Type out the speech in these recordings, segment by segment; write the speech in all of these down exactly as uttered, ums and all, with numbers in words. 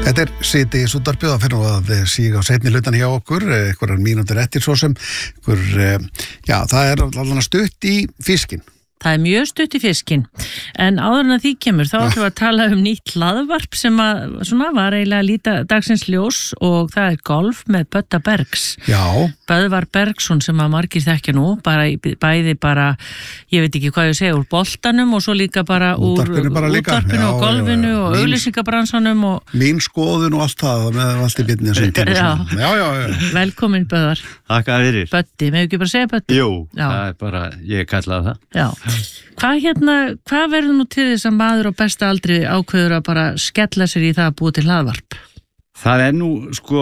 Þetta er síðdegis útvarpið og fyrir nú að síga á seinni hlutan hjá okkur, einhverjar mínútur eftir svo sem, einhver, já, það er alveg stutt í fiskinn. Það er mjög stutt í fiskinn, en áður en að því kemur þá ætlum við að tala um nýtt hlaðvarp sem að, svona, var eiginlega að líta dagsins ljós og það er golf með Bödda Bergs. Já. Böðvar Bergsson sem að margir þekkja nú, bara, bæði bara, ég veit ekki hvað ég segja, úr boltanum og svo líka bara úr útvarpinu og golfinu já, já, já. og auglýsingabransanum og... Mín skoðun og allt það með allt í bitni þessum tíma. Já. Já, já, já. Velkomin Böðvar. Takk að fyrir. Böddi, með ekki bara segja Böddi? Jú, já. Það er bara, ég kallaði það. Já. Hvað hérna, hvað verður nú til þess að maður á besta aldri ákveður að bara skella sér í það að búa til hlaðvarp? Það er nú, sko,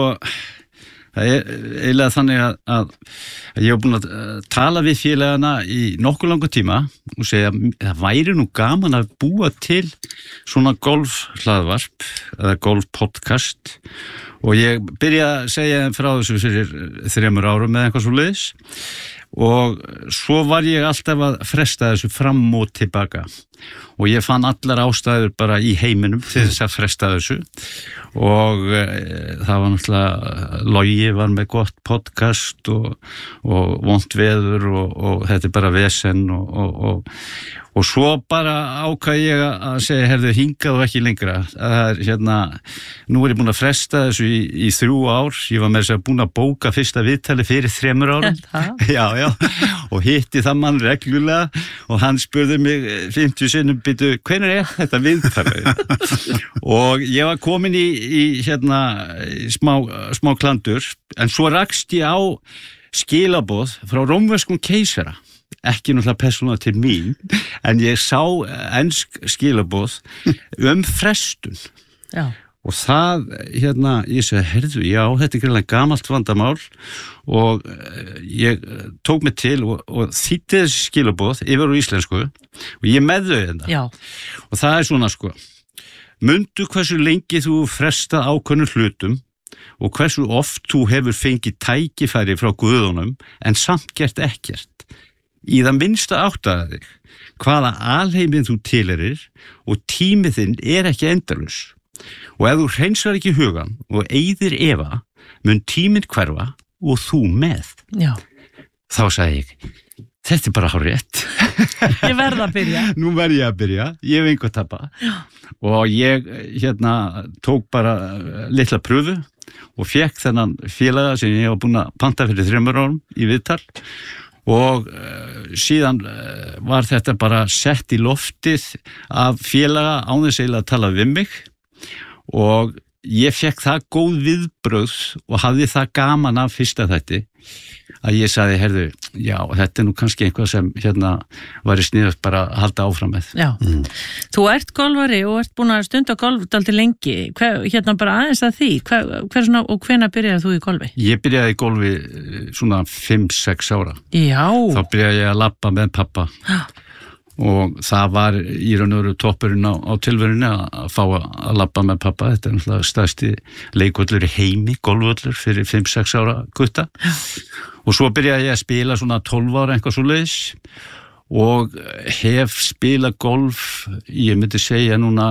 það er eiginlega þannig að, að, að ég hef búin að tala við félagana í nokkuð langan tíma og segja að það væri nú gaman að búa til svona golf hlaðvarp eða golf podcast og ég byrja að segja þeim frá þessu fyrir þremur árum með eitthvað svo leiðis. Og svo var ég alltaf að fresta þessu fram og tilbaka og ég fann allar ástæður bara í heiminum til þess að fresta þessu og e, það var náttúrulega Logi var með gott podcast og, og vont veður og, og þetta er bara vesen og, og, og, og svo bara ákvað ég að segja herðu hingað og ekki lengra það er hérna, nú er ég búin að fresta þessu í, í þrjú ár ég var með þess að búin að bóka fyrsta viðtali fyrir þremur árum já, já, og hitti það mann reglulega og hann spurði mig fimmtíu sinnum byrju, hvenær er þetta viðtalið? Og ég var komin í, í hérna, smá, smá klandur, en svo rakst ég á skilaboð frá rómverskum keisara, ekki náttúrulega persóna til mín, en ég sá ensk skilaboð um frestun. Já. Og það, hérna, ég segi, heyrðu, já, þetta er greinlega gamalt vandamál og ég tók mig til og, og þýddi þessi skilaboð yfir á íslensku og ég með þau þetta. Já. Og það er svona, sko, mundu hversu lengi þú frestað ákveðnum hlutum og hversu oft þú hefur fengið tækifæri frá guðunum en samt gert ekkert. Í það minnsta áttaði þig hvaða alheiminn þú tilheyrir og tímið þinn er ekki endalaus. Og ef þú hreinsar ekki hugan og eyðir efa, mun tíminn hverfa og þú með. Já. Þá sagði ég, þetta er bara hárrétt. Ég verð að byrja. Nú verð ég að byrja, ég hef einhver tappa. Já. Og ég hérna tók bara litla pröfu og fekk þennan félaga sem ég var búin að panta fyrir þremur árum í viðtal. Og uh, síðan uh, var þetta bara sett í loftið af félaga án þess eiginlega að tala við mig og ég fekk það góð viðbrögð og hafði það gaman af fyrsta þætti að ég sagði, heyrðu, já, þetta er nú kannski einhvað sem hérna var í sniðut bara að halda áfram með. Já, mm. Þú ert golfari og ert búin að stunda golf dálítið lengi, hver, hérna bara aðeins að því, hver, hver svona, og hvenær byrjaði þú í golfi? Ég byrjaði í golfi svona fimm sex ára. Já. Þá byrjaði ég að labba með pappa. Já. Og það var í raun og veru toppurinn á, á tilverunni að fá að labba með pappa. Þetta er náttúrulega stærsti leikvöllur í heimi, golfvöllur fyrir fimm sex ára gutta. Og svo byrjaði ég að spila svona tólf ára eitthvað svoleiðis og hef spilað golf, ég myndi segja núna,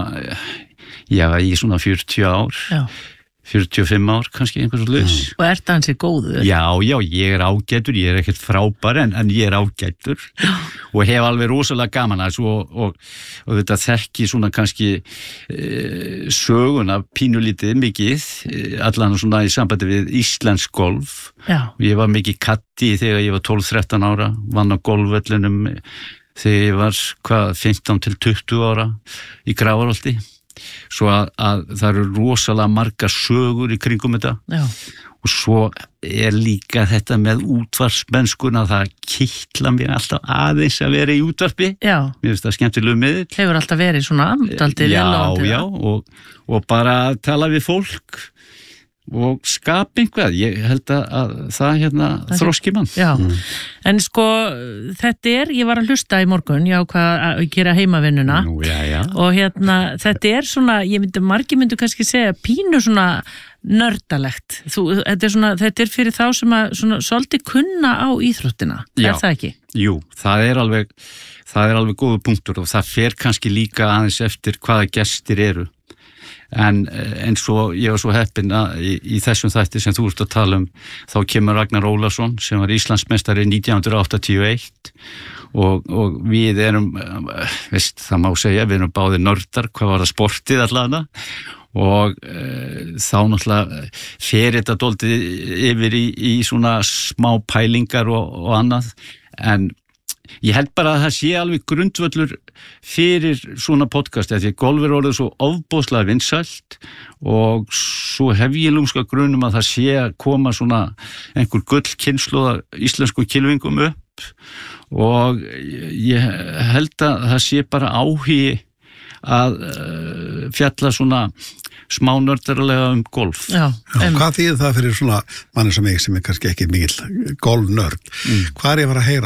já, í svona fjörutíu ár. Já. fjörutíu og fimm ár kannski einhvers og laus. Og ert hansi góður? Já, já, ég er ágætur, ég er ekkert frábær en, en ég er ágætur og hef alveg rosalega gaman að þessu og, og, og þetta þekki svona kannski e, söguna pínulítið mikið, e, allan svona í sambandi við íslensk golf. Já. Og ég var mikið katti þegar ég var tólf þrettán ára, vann á golfvellinum þegar ég var hvað, fimmtán til tuttugu ára í Grafarholti. Svo að, að það eru rosalega margar sögur í kringum þetta. Já. Og svo er líka þetta með útvarpsmennskuna, það kittla mér alltaf aðeins að vera í útvarpi. Já. Mér finnst það skemmtilegu miðill. Hefur alltaf verið svona amdaldið. Já, já, og, og bara að tala við fólk og skapa einhvað, ég held að það hérna þroski mann. Já, mm. En sko þetta er, ég var að hlusta í morgun, ég ákvað að gera heimavinnuna. Nú, já, já. Og hérna, þetta er svona, ég myndi, margir myndu kannski segja pínu svona nördalegt. Þú, þetta er svona, þetta er fyrir þá sem að svona svolítið kunna á íþróttina, já. Er það ekki? Jú, það er alveg, það er alveg góður punktur og það fer kannski líka aðeins eftir hvaða gestir eru. en eins og ég var svo heppinn að í, í þessum þætti sem þú ert að tala um, þá kemur Ragnar Ólafsson sem var Íslandsmeistari nítján hundruð áttatíu og eitt og, og við erum, veist, það má segja, við erum báðir nördar, hvað var það sportið allavega og e, þá náttúrulega fer þetta dálítið yfir í, í svona smá pælingar og, og annað, en ég held bara að það sé alveg grundvöllur fyrir svona podcast, því að golf er orðið svo ofboðslega vinsælt og svo hef ég lúmska grunum að það sé að koma svona einhver gullkynslóð íslensku kylfingum upp og ég held að það sé bara áhugi að uh, fjalla svona smá nördarlega um golf. Já, Já, hvað þýðir það fyrir svona manni sem ég sem er kannski ekki mikil golfnörd? Mm. Hvað er ég að fara að heyra